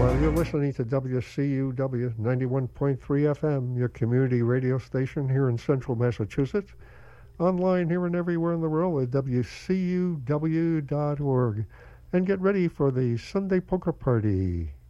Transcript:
Well, you're listening to WCUW 91.3 FM, your community radio station here in central Massachusetts. Online here and everywhere in the world at WCUW.org. And get ready for the Sunday Poker Party.